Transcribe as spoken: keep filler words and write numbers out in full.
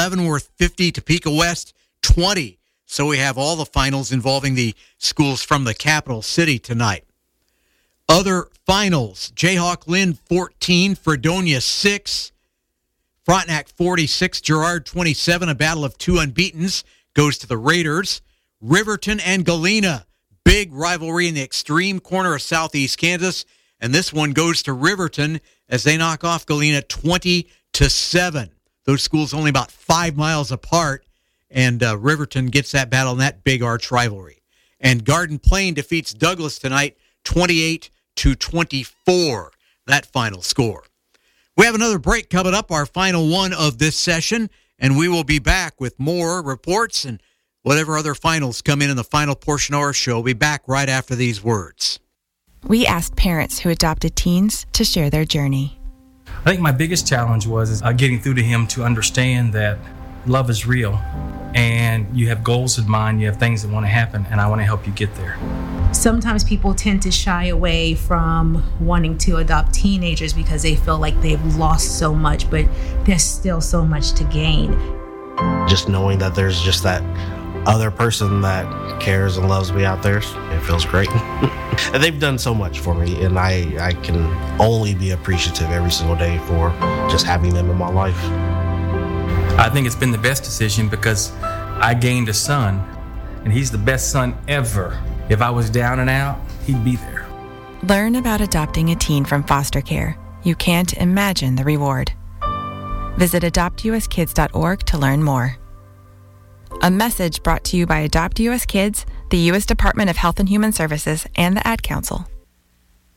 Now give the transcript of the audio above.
Leavenworth fifty, Topeka West twenty. So we have all the finals involving the schools from the capital city tonight. Other finals, Jayhawk Lynn fourteen, Fredonia six, Frontenac forty-six, Girard twenty-seven. A battle of two unbeatens goes to the Raiders. Riverton and Galena, big rivalry in the extreme corner of southeast Kansas, and this one goes to Riverton as they knock off Galena twenty to seven. Those schools only about five miles apart, and uh, Riverton gets that battle in that big arch rivalry. And Garden Plain defeats Douglas tonight twenty-eight to twenty-four, that final score. We have another break coming up, our final one of this session, and we will be back with more reports and whatever other finals come in in the final portion of our show. We'll be back right after these words. We asked parents who adopted teens to share their journey. I think my biggest challenge was uh, getting through to him to understand that love is real and you have goals in mind, you have things that want to happen, and I want to help you get there. Sometimes people tend to shy away from wanting to adopt teenagers because they feel like they've lost so much, but there's still so much to gain. Just knowing that there's just that other person that cares and loves me out there, it feels great. And they've done so much for me, and I, I can only be appreciative every single day for just having them in my life. I think it's been the best decision because I gained a son, and he's the best son ever. If I was down and out, he'd be there. Learn about adopting a teen from foster care. You can't imagine the reward. Visit adopt u s kids dot org to learn more. A message brought to you by Adopt U S Kids, the U S Department of Health and Human Services, and the Ad Council.